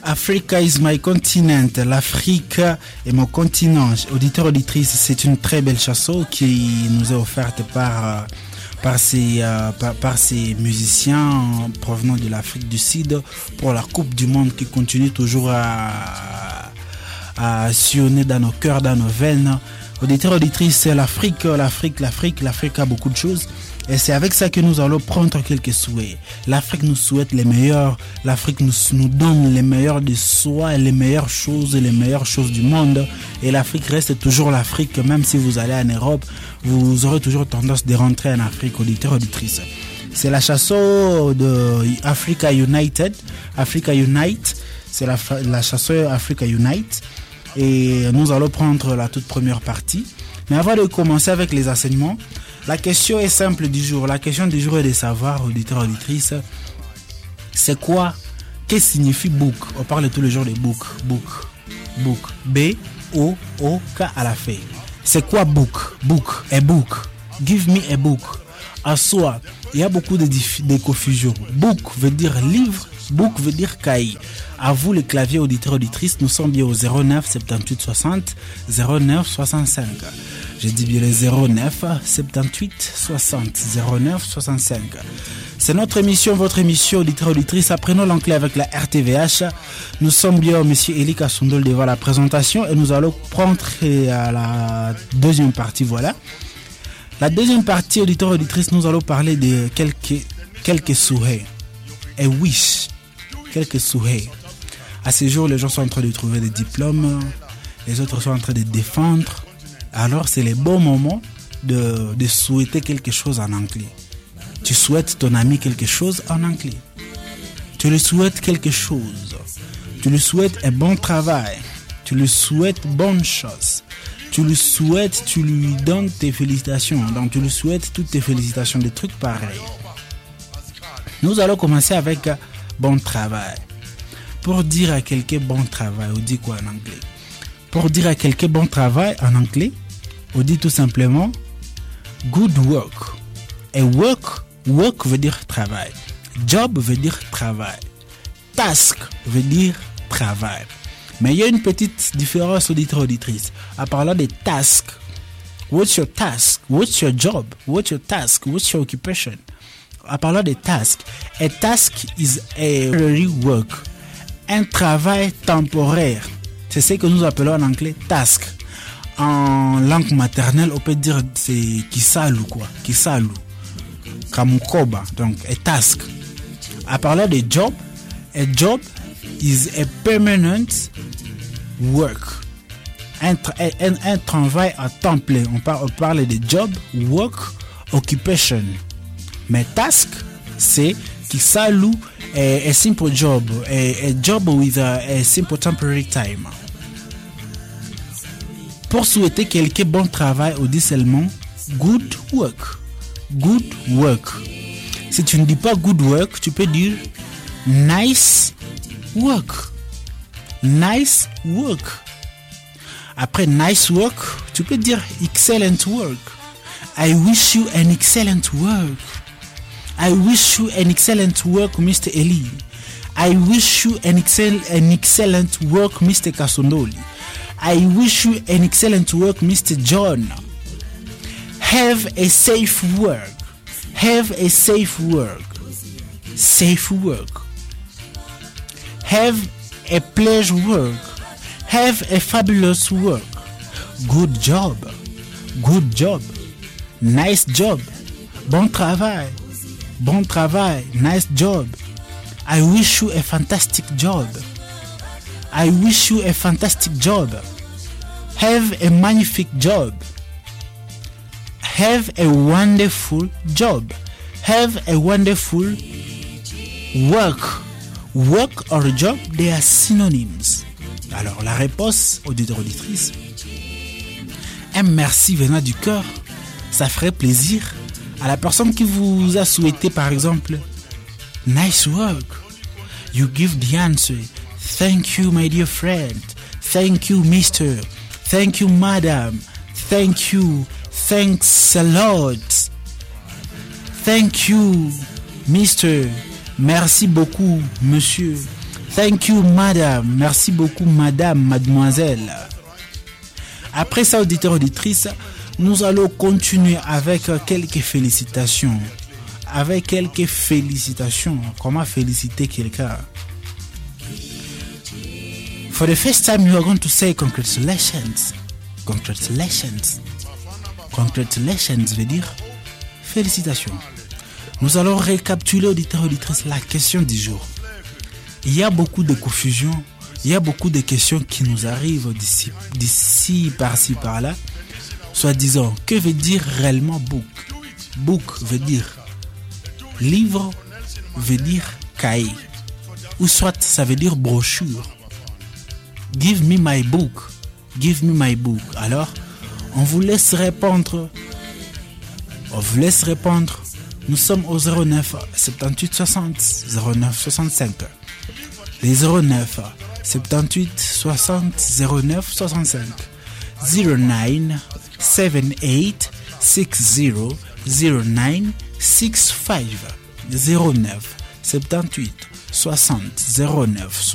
Africa is my continent. L'Afrique est mon continent. Auditeurs, auditrices, c'est une très belle chanson qui nous est offerte par ces musiciens provenant de l'Afrique du Sud pour la Coupe du Monde qui continue toujours à sillonner dans nos cœurs, dans nos veines. Auditeurs, auditrices, c'est l'Afrique a beaucoup de choses. Et c'est avec ça que nous allons prendre quelques souhaits. L'Afrique nous souhaite les meilleurs. L'Afrique nous donne les meilleurs de soi, les meilleures choses du monde. Et l'Afrique reste toujours l'Afrique. Même si vous allez en Europe, vous aurez toujours tendance de rentrer en Afrique, auditeurs, auditrices. C'est la chanson de Africa United. Africa Unite. C'est la chanson Africa Unite. Et nous allons prendre la toute première partie. Mais avant de commencer avec les enseignements, la question est simple du jour. La question du jour est de savoir, auditeurs, auditrices, c'est quoi, qu'est-ce que signifie book? On parle tous les jours de book. B-O-O-K à la fin. C'est quoi book? A book. Give me a book. En soi, il y a beaucoup de confusion. Book veut dire livre, book veut dire cahier. À vous les claviers auditeurs auditrices, nous sommes bien au 09 78 60 09 65. Je dis bien le 09 78 60 09 65. C'est notre émission, votre émission auditeurs auditrices. Apprenons l'anglais avec la RTVH. Nous sommes bien monsieur Eli Kasundol devant la présentation et nous allons prendre à la deuxième partie. Voilà. La deuxième partie auditeurs auditrices, nous allons parler de quelques souhaits. A wish. Quelques souhaits. À ce jour, les gens sont en train de trouver des diplômes, les autres sont en train de défendre. Alors, c'est le bon moment de souhaiter quelque chose en anglais. Tu souhaites ton ami quelque chose en anglais. Tu lui souhaites quelque chose. Tu lui souhaites un bon travail. Tu lui souhaites bonne chose. Tu lui souhaites, tu lui donnes tes félicitations. Donc, tu lui souhaites toutes tes félicitations, des trucs pareils. Nous allons commencer avec bon travail. Pour dire à quelqu'un bon travail, on dit quoi en anglais? Pour dire à quelqu'un bon travail en anglais, on dit tout simplement good work. Et work veut dire travail. Job veut dire travail. Task veut dire travail. Mais il y a une petite différence auditeur-auditrice. En parlant des tasks, what's your task? What's your job? What's your task? What's your occupation? En parlant des tasks, a task is a temporary work. Un travail temporaire. C'est ce que nous appelons en anglais task. En langue maternelle, on peut dire c'est kisalu quoi. Kisalu. Kamukoba. Donc, a task. À parler de job, a job is a permanent work. Un travail à temps plein. On parle de job, work, occupation. Mais task, c'est kisalu. A simple job, a job with a simple temporary time. Pour souhaiter quelqu'un bon travail, on dit seulement good work. Good work. Si tu ne dis pas good work, tu peux dire nice work. Nice work. Après nice work, tu peux dire excellent work. I wish you an excellent work. I wish you an excellent work, Mr. Eli. I wish you an excellent work, Mr. Kasondoli. I wish you an excellent work, Mr. John. Have a safe work. Have a safe work. Safe work. Have a pleasure work. Have a fabulous work. Good job. Good job. Nice job. Bon travail. Bon travail, nice job. I wish you a fantastic job. I wish you a fantastic job. Have a magnifique job. Have a wonderful job. Have a wonderful work. Work or job, they are synonyms. Alors la réponse, auditeur auditrice, un merci venant du cœur, ça ferait plaisir à la personne qui vous a souhaité par exemple nice work. You give the answer. Thank you my dear friend. Thank you Mr. Thank you madam. Thank you. Thanks a lot. Thank you Mr. Merci beaucoup monsieur. Thank you, madame. Merci beaucoup, madame, mademoiselle. Après ça, auditeurs, auditrices, nous allons continuer avec quelques félicitations. Avec quelques félicitations. Comment féliciter quelqu'un? For the first time, you are going to say congratulations. Congratulations. Congratulations veut dire félicitations. Nous allons récapituler, auditeurs, auditrices, la question du jour. Il y a beaucoup de confusion, il y a beaucoup de questions qui nous arrivent d'ici, par-ci, par-là. Soit disant, que veut dire réellement book? Book veut dire livre, veut dire cahier. Ou soit ça veut dire brochure. Give me my book. Give me my book. Alors, on vous laisse répondre. Nous sommes au 09 78 60 09 65. Les 09 78 60 09 65. 09 78 60 09 65. 09 78 60 09 65.